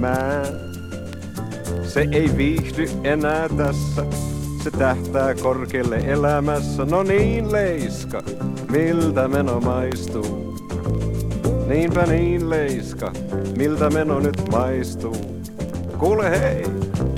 elämään. Se ei viihdy enää tässä, se tähtää korkealle elämässä. No niin, Leiska, miltä meno maistuu? Niinpä niin, Leiska, miltä meno nyt maistuu? Kuule hei!